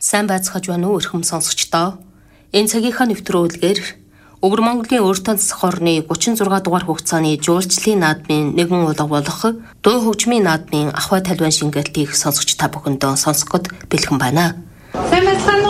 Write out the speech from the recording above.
Сайн байцгааж байна уу эрхэм сонсогчдоо. Энэ цагийнхаа нэвтрүүлгээр Өвөр Монголын өөртөө засах орны 36 дугаар хугацааны жуулчлалын наадмын нэгэн улга болох дуу хөгжмийн наадмын ахуй талбайн шингээлтийг сонсогч та бүхэндээ сонсгоход бэлхэн байна. Сайн байцгаана